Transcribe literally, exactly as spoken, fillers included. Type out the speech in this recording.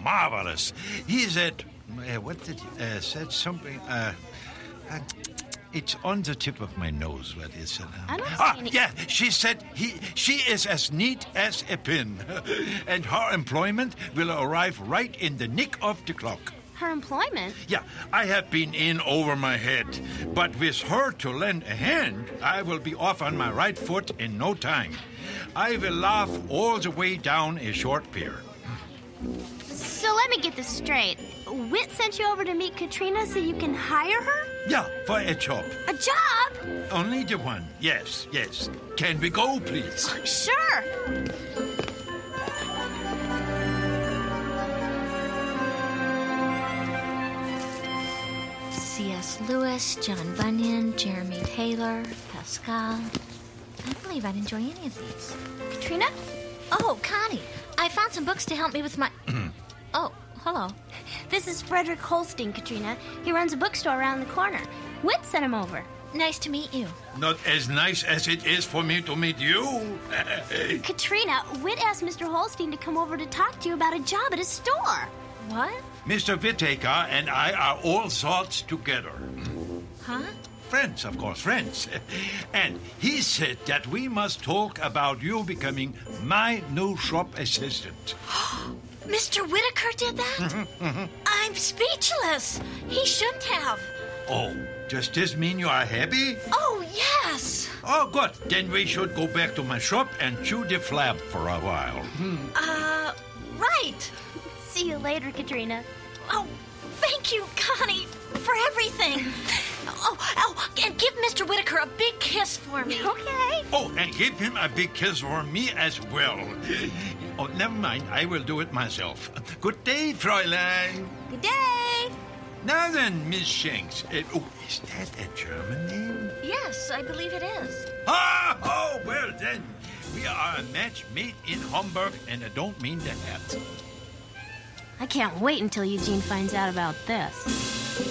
marvelous. He said, uh, what did he uh, said something? Uh, uh, it's on the tip of my nose. What is it? I don't see ah, any... yeah. She said he she is as neat as a pin, and her employment will arrive right in the nick of the clock. Her employment? Yeah, I have been in over my head, but with her to lend a hand, I will be off on my right foot in no time. I will laugh all the way down a short pier. So let me get this straight. Whit sent you over to meet Katrina so you can hire her? Yeah, for a job. A job? Only the one. Yes, yes. Can we go, please? Sure. C S. Lewis, John Bunyan, Jeremy Taylor, Pascal. I don't believe I'd enjoy any of these. Katrina? Oh, Connie. I found some books to help me with my... Oh, hello. This is Frederick Holstein, Katrina. He runs a bookstore around the corner. Whit sent him over. Nice to meet you. Not as nice as it is for me to meet you. Katrina, Whit asked Mister Holstein to come over to talk to you about a job at his store. What? Mister Whittaker and I are all sorts together. Huh? Friends, of course, friends. And he said that we must talk about you becoming my new shop assistant. Mister Whittaker did that? I'm speechless. He shouldn't have. Oh, does this mean you are happy? Oh, yes. Oh, good. Then we should go back to my shop and chew the flap for a while. Uh, right. See you later, Katrina. Oh, thank you, Connie, for everything. Oh, oh, and give Mister Whittaker a big kiss for me. Okay. Oh, and give him a big kiss for me as well. Oh, never mind. I will do it myself. Good day, Fräulein. Good day. Now then, Miss Shanks. Uh, oh, is that a German name? Yes, I believe it is. Ah, oh, well then. We are a match made in Hamburg, and I don't mean the hat. I can't wait until Eugene finds out about this.